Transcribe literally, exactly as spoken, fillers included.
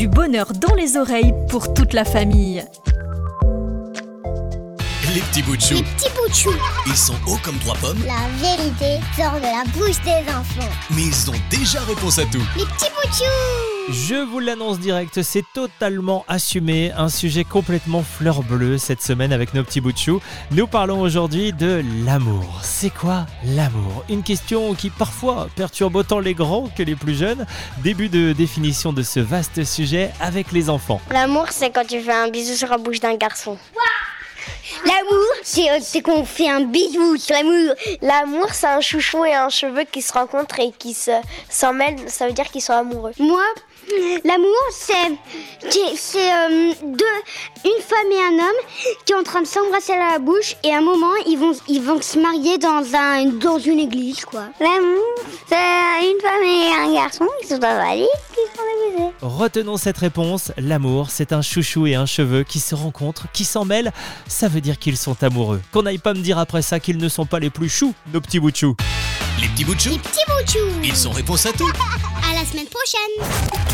Du bonheur dans les oreilles pour toute la famille. Les petits bouts de chou. Les petits bouts de chou. Ils sont hauts comme trois pommes. La vérité sort de la bouche des enfants. Mais ils ont déjà réponse à tout. Les petits bouts de chou. Je vous l'annonce direct, c'est totalement assumé, un sujet complètement fleur bleue cette semaine avec nos petits bouts de chou. Nous parlons aujourd'hui de l'amour. C'est quoi l'amour ? Une question qui parfois perturbe autant les grands que les plus jeunes. Début de définition de ce vaste sujet avec les enfants. L'amour, c'est quand tu fais un bisou sur la bouche d'un garçon. L'amour, c'est, euh, c'est qu'on fait un bisou sur l'amour. L'amour, c'est un chouchou et un cheveu qui se rencontrent et qui se, s'en mêlent. Ça veut dire qu'ils sont amoureux. Moi, l'amour, c'est, c'est, c'est euh, deux, une femme et un homme qui sont en train de s'embrasser à la bouche et à un moment, ils vont, ils vont se marier dans, un, dans une église, quoi. L'amour, c'est une femme et un garçon qui sont avalés, qui sont amusés. Retenons cette réponse, l'amour, c'est un chouchou et un cheveu qui se rencontrent, qui s'en mêlent. Ça veut dire qu'ils sont amoureux. Qu'on n'aille pas me dire après ça qu'ils ne sont pas les plus choux, nos petits bouts de chou. Les petits bouts de chou. Les petits bouts de chou. Ils sont réponse à tout. À la semaine prochaine.